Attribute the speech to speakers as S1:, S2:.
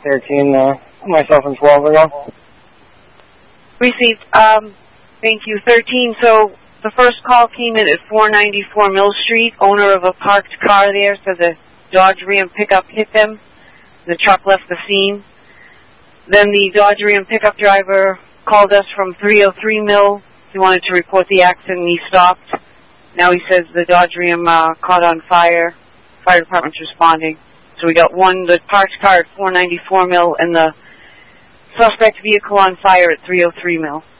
S1: 13, myself and 12 ago.
S2: Received. Thank you. 13. So the first call came in at 494 Mill Street. Owner of a parked car there said the Dodge Ram pickup hit them. The truck left the scene. Then the Dodge Ram pickup driver called us from 303 Mill. He wanted to report the accident and he stopped. Now he says the Dodge Ram caught on fire. Fire department's responding. So we got the parked car at 494 Mill and the suspect vehicle on fire at 303 Mill.